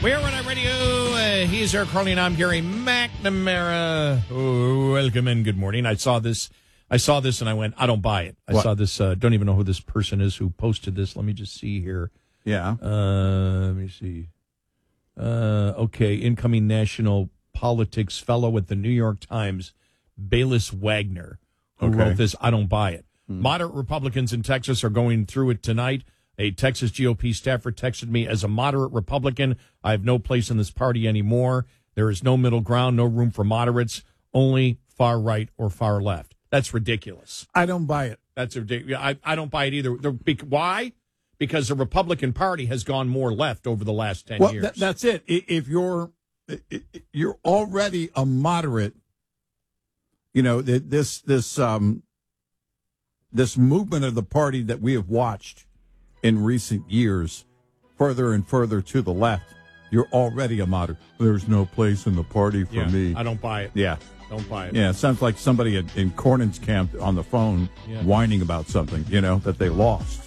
We are on our radio. He's Eric Carly, and I'm Gary McNamara. Oh, welcome and good morning. I saw this, and I went, I don't buy it. I saw this. Don't even know who this person is who posted this. Let me just see here. Yeah. Let me see. Okay, incoming national politics fellow at the New York Times, Bayless Wagner, who wrote this. I don't buy it. Moderate Republicans in Texas are going through it tonight. A Texas GOP staffer texted me, as a moderate Republican, I have no place in this party anymore. There is no middle ground, no room for moderates, only far right or far left. That's ridiculous. I don't buy it. That's ridiculous. I don't buy it either. Why? Because the Republican Party has gone more left over the last 10 years. That's it. If you're already a moderate, you know, this movement of the party that we have watched in recent years, further and further to the left, you're already a moderate. There's no place in the party for me. I don't buy it. Yeah. Don't buy it. Yeah, it sounds like somebody in Cornyn's camp on the phone whining about something, you know, that they lost.